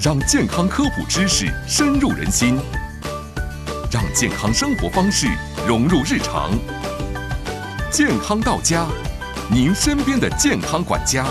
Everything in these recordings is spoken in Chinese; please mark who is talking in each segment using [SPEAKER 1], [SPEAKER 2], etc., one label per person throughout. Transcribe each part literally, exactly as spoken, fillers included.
[SPEAKER 1] 让健康科普知识深入人心，让健康生活方式融入日常。健康到家，您身边的健康管家。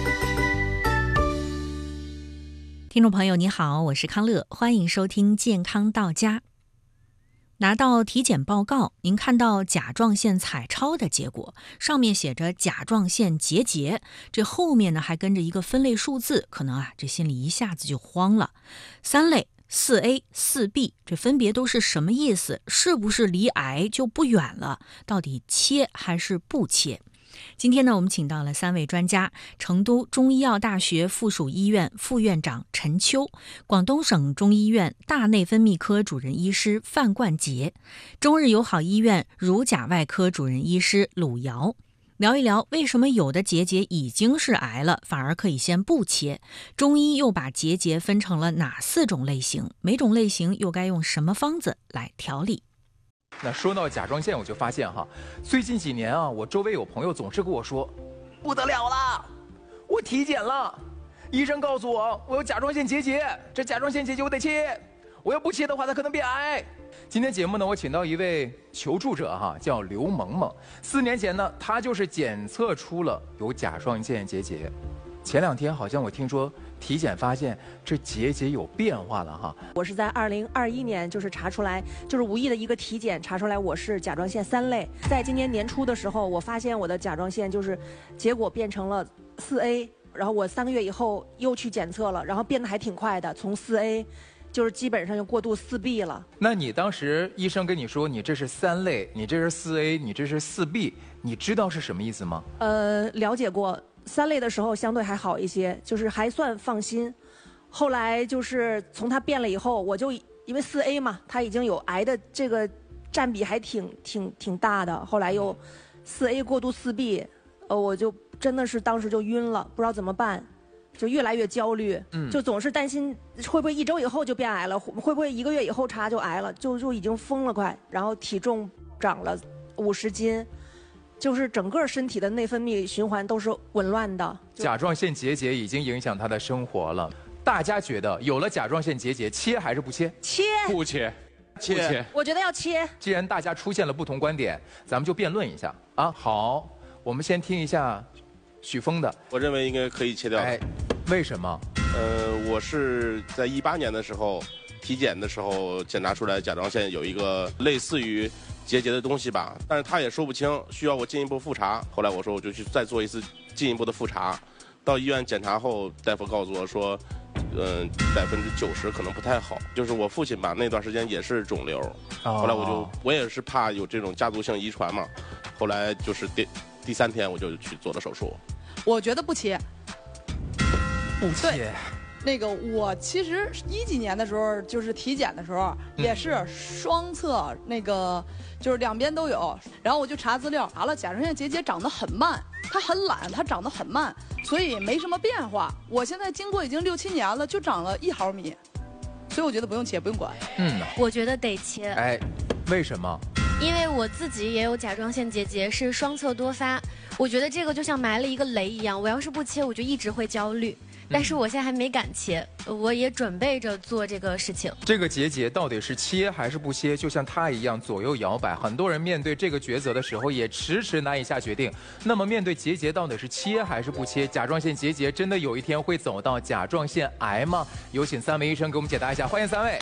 [SPEAKER 2] 听众朋友你好，我是康乐，欢迎收听健康到家。拿到体检报告，您看到甲状腺彩超的结果，上面写着甲状腺结节，这后面呢还跟着一个分类数字，可能啊这心里一下子就慌了。三类四 A 四 B 这分别都是什么意思？是不是离癌就不远了？到底切还是不切？今天呢，我们请到了三位专家：成都中医药大学附属医院副院长陈秋，广东省中医院大内分泌科主任医师范冠杰，中日友好医院乳甲外科主任医师鲁瑶。聊一聊为什么有的结节已经是癌了，反而可以先不切？中医又把结节分成了哪四种类型？每种类型又该用什么方子来调理？
[SPEAKER 3] 那说到甲状腺，我就发现哈，最近几年啊，我周围有朋友总是跟我说，不得了了，我体检了，医生告诉我我有甲状腺结节，这甲状腺结节我得切，我要不切的话，它可能变癌。今天节目呢，我请到一位求助者哈，叫刘萌萌。四年前呢，她就是检测出了有甲状腺结节。前两天好像我听说体检发现这结节有变化了哈。
[SPEAKER 4] 我是在二零二一年就是查出来，就是无意的一个体检查出来我是甲状腺三类。在今年年初的时候，我发现我的甲状腺就是结果变成了四 A， 然后我三个月以后又去检测了，然后变得还挺快的，从四 A。就是基本上就过渡四 B 了。
[SPEAKER 3] 那你当时医生跟你说你这是三类，你这是四 A， 你这是四 B， 你知道是什么意思吗？
[SPEAKER 4] 呃，了解过。三类的时候相对还好一些，就是还算放心。后来就是从它变了以后，我就因为四 A 嘛，它已经有癌的这个占比还挺挺挺大的。后来又四 A 过渡四 B， 呃，我就真的是当时就晕了，不知道怎么办。就越来越焦虑，嗯，就总是担心会不会一周以后就变癌了，会不会一个月以后查就癌了，就就已经疯了快，然后体重长了五十斤，就是整个身体的内分泌循环都是紊乱的。
[SPEAKER 3] 甲状腺结节已经影响他的生活了。大家觉得有了甲状腺结节，切还是不切？
[SPEAKER 4] 切，
[SPEAKER 5] 不切，
[SPEAKER 3] 切，不切。
[SPEAKER 4] 我觉得要切。
[SPEAKER 3] 既然大家出现了不同观点，咱们就辩论一下啊。好，我们先听一下许峰的。
[SPEAKER 5] 我认为应该可以切掉。
[SPEAKER 3] 哎，为什么？
[SPEAKER 5] 呃，我是在一八年的时候体检的时候检查出来甲状腺有一个类似于结节的东西吧，但是他也说不清，需要我进一步复查。后来我说我就去再做一次进一步的复查。到医院检查后，大夫告诉我说，嗯、呃，百分之九十可能不太好。就是我父亲吧，那段时间也是肿瘤，哦、后来我就我也是怕有这种家族性遗传嘛，后来就是第第三天我就去做了手术。
[SPEAKER 6] 我觉得不切。
[SPEAKER 3] 不切，
[SPEAKER 6] 那个我其实一几年的时候，就是体检的时候，嗯、也是双侧那个，就是两边都有。然后我就查资料，查了甲状腺结节长得很慢，它很懒，它长得很慢，所以没什么变化。我现在经过已经六七年了，就长了一毫米，所以我觉得不用切，不用管。
[SPEAKER 3] 嗯，
[SPEAKER 7] 我觉得得切。
[SPEAKER 3] 哎，为什么？
[SPEAKER 7] 因为我自己也有甲状腺结节，是双侧多发。我觉得这个就像埋了一个雷一样，我要是不切，我就一直会焦虑。但是我现在还没敢切，我也准备着做这个事情。
[SPEAKER 3] 这个结节到底是切还是不切，就像他一样左右摇摆。很多人面对这个抉择的时候也迟迟难以下决定。那么面对结节到底是切还是不切？甲状腺结节真的有一天会走到甲状腺癌吗？有请三位医生给我们解答一下，欢迎三位。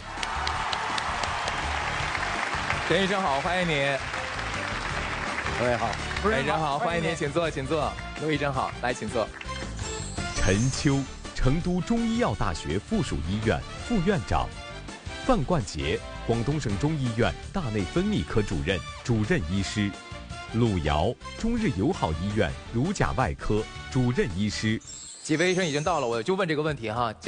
[SPEAKER 3] 陈医生好，欢迎您。
[SPEAKER 8] 各位好，
[SPEAKER 3] 陈医生好，欢迎您，请坐，请坐。刘医生好，来，请坐。
[SPEAKER 1] 陈秋，成都中医药大学附属医院副院长；范冠杰，广东省中医院大内分泌科主任、主任医师；鲁瑶，中日友好医院乳甲外科主任医师。
[SPEAKER 3] 几位医生已经到了，我就问这个问题哈。